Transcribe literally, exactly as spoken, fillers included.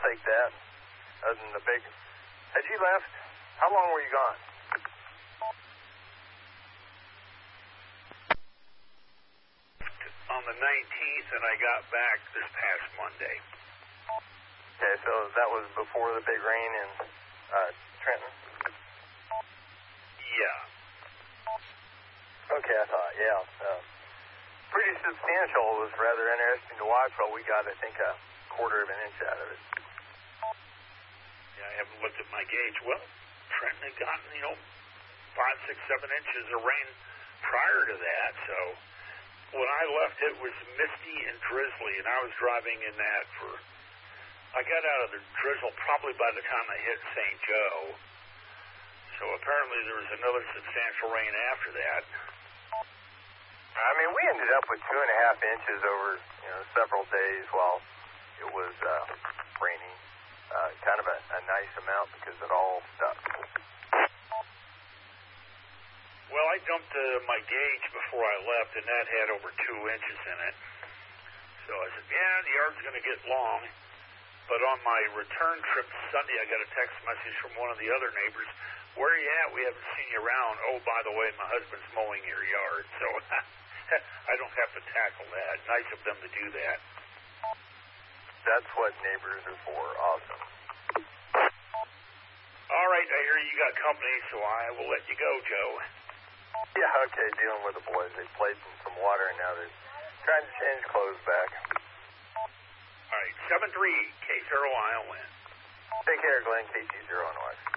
take that. Other than the big... Had you left? How long were you gone? On the nineteenth, and I got back this past Monday. Okay, so that was before the big rain in uh, Trenton? Yeah. Okay, I thought, yeah. Uh, pretty substantial. It was rather interesting to watch, but we got, I think, a quarter of an inch out of it. Yeah, I haven't looked at my gauge. Well, Trenton had gotten, you know, five, six, seven inches of rain prior to that, so when I left, it was misty and drizzly, and I was driving in that for, I got out of the drizzle probably by the time I hit Saint Joe, so apparently there was another substantial rain after that. I mean, we ended up with two and a half inches over, you know, several days while it was uh, raining. Uh, kind of a, a nice amount because it all stuck. Well, I dumped uh, my gauge before I left, and that had over two inches in it. So I said, yeah, the yard's going to get long. But on my return trip Sunday, I got a text message from one of the other neighbors. Where are you at? We haven't seen you around. Oh, by the way, my husband's mowing your yard. So I don't have to tackle that. Nice of them to do that. That's what neighbors are for. Awesome. All right, I hear you got company, so I will let you go, Joe. Yeah, okay, dealing with the boys. They played in some water, and now they're trying to change clothes back. All right, seven three, K zero I O N. Take care, Glenn, K T zero N Y.